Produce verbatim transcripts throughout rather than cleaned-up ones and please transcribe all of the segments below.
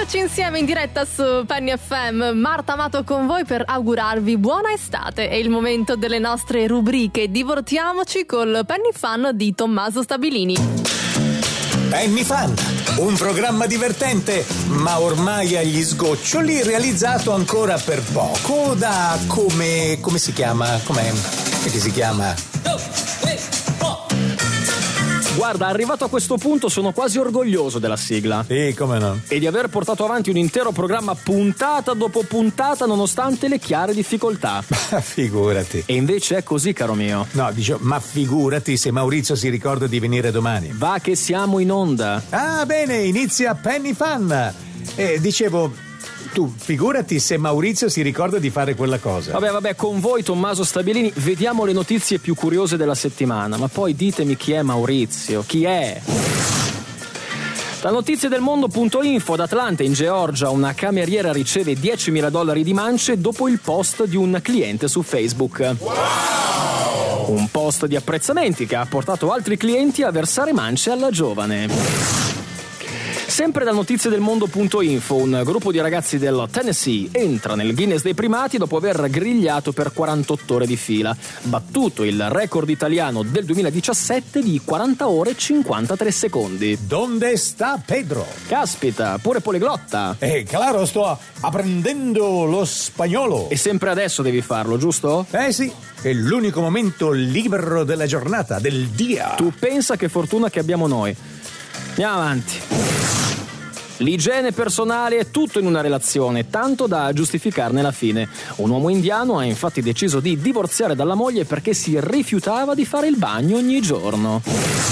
Eccoci insieme in diretta su Penny F M. Marta Amato con voi per augurarvi buona estate. È il momento delle nostre rubriche. Divertiamoci col Penny Fun di Tommaso Stabilini. Penny Fun, un programma divertente, ma ormai agli sgoccioli, realizzato ancora per poco da come... come si chiama? Com'è? Come si chiama? Guarda, arrivato a questo punto sono quasi orgoglioso della sigla. Sì, come no? E di aver portato avanti un intero programma puntata dopo puntata nonostante le chiare difficoltà. Ma figurati. E invece è così, caro mio. No, dicevo, ma figurati se Maurizio si ricorda di venire domani. Va che siamo in onda. Ah, bene, inizia Penny Fun. E dicevo... Tu figurati se Maurizio si ricorda di fare quella cosa. Vabbè, vabbè, con voi Tommaso Stabilini vediamo le notizie più curiose della settimana. Ma poi ditemi chi è Maurizio, chi è? Da notizie del mondo punto info, ad Atlanta in Georgia una cameriera riceve diecimila dollari di mance dopo il post di un cliente su Facebook. Wow! Un post di apprezzamenti che ha portato altri clienti a versare mance alla giovane. Sempre da notizie del mondo punto info, un gruppo di ragazzi del Tennessee entra nel Guinness dei primati dopo aver grigliato per quarantotto ore di fila, battuto il record italiano del duemiladiciassette di quaranta ore e cinquantatré secondi. Donde sta Pedro? Caspita, pure poliglotta. Eh, claro, sto apprendendo lo spagnolo. E sempre adesso devi farlo, giusto? Eh sì, è l'unico momento libero della giornata, del dia. Tu pensa che fortuna che abbiamo noi. Andiamo avanti. L'igiene personale è tutto in una relazione, tanto da giustificarne la fine. Un uomo indiano ha infatti deciso di divorziare dalla moglie perché si rifiutava di fare il bagno ogni giorno.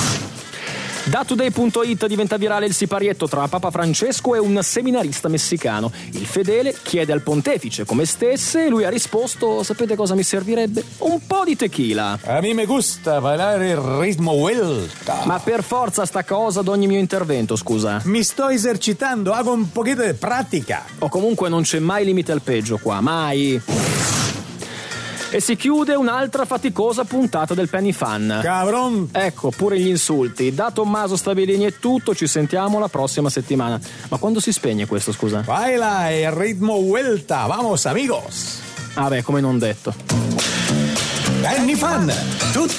Da Today punto it diventa virale il siparietto tra Papa Francesco e un seminarista messicano. Il fedele chiede al pontefice come stesse e lui ha risposto: sapete cosa mi servirebbe? Un po' di tequila. A me me gusta ballare il ritmo vuelta. Ma per forza sta cosa ad ogni mio intervento, scusa. Mi sto esercitando, hago un pochino di pratica. O comunque non c'è mai limite al peggio qua, mai. E si chiude un'altra faticosa puntata del Penny Fun. Cabron. Ecco, pure gli insulti. Da Tommaso Stabilini è tutto, ci sentiamo la prossima settimana. Ma quando si spegne questo, scusa? Baila il ritmo vuelta, vamos amigos. Ah beh, come non detto. Penny Fun, tutti